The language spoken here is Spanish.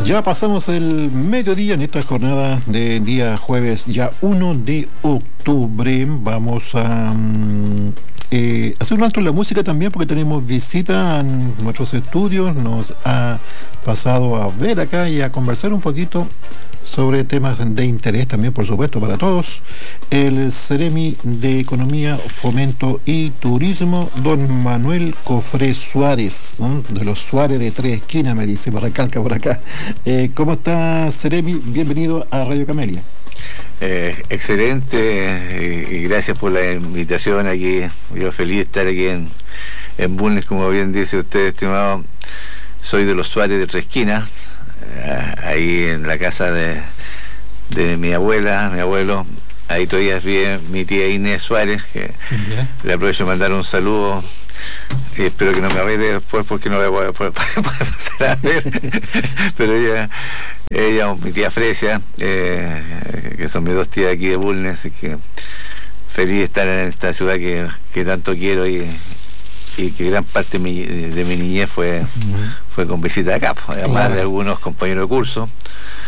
Ya pasamos el mediodía en esta jornada de día jueves, ya 1 de octubre. Vamos a hacer un alto en la música también porque tenemos visita en nuestros estudios. Nos ha pasado a ver acá y a conversar un poquito sobre temas de interés también, por supuesto, para todos. El Ceremi de Economía, Fomento y Turismo, don Manuel Cofré Suárez, ¿no? De los Suárez de Tres Esquinas, me dice, me recalca por acá. ¿Cómo está, Ceremi? Bienvenido a Radio Camelia. Excelente, y gracias por la invitación aquí. Yo feliz de estar aquí en Bulnes, como bien dice usted, estimado. Soy de los Suárez de Tres Esquinas, ahí en la casa de mi abuela, mi abuelo. Ahí todavía vive mi tía Inés Suárez, que le aprovecho de mandar un saludo. Y espero que no me avede después porque no voy a poder pasar a ver. Pero ella, mi tía Fresia, que son mis dos tías aquí de Bulnes, así que feliz de estar en esta ciudad que tanto quiero y que gran parte de mi niñez fue con visita acá, además de algunos compañeros de curso.